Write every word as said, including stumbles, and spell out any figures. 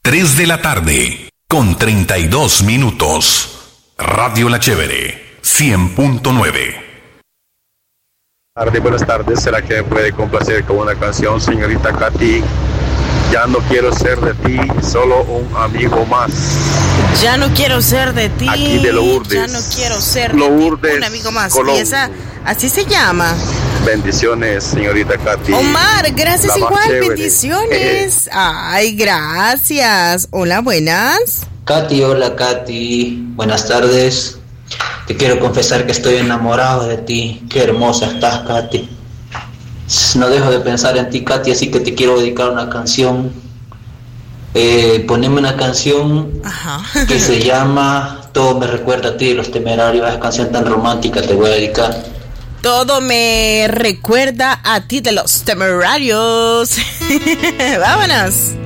tres de la tarde, con treinta y dos minutos. Radio La Chévere, cien punto nueve. Tarde, buenas tardes. ¿Será que me puede complacer con una canción, señorita Katy? Ya no quiero ser de ti, solo un amigo más. Ya no quiero ser de ti. Aquí de Lourdes. Ya no quiero ser Lourdes, de ti, un amigo más. Colón. Y esa, así se llama. Bendiciones, señorita Katy. Omar, gracias La más igual, chévere. bendiciones. Ay, gracias. Hola, buenas. Katy, hola Katy, buenas tardes. Te quiero confesar que estoy enamorado de ti. Qué hermosa estás, Katy. No dejo de pensar en ti, Katy, así que te quiero dedicar una canción. Eh, poneme una canción Ajá. que se llama Todo me recuerda a ti, Los Temerarios. Esa canción tan romántica te voy a dedicar. Todo me recuerda a ti de Los Temerarios. Vámonos.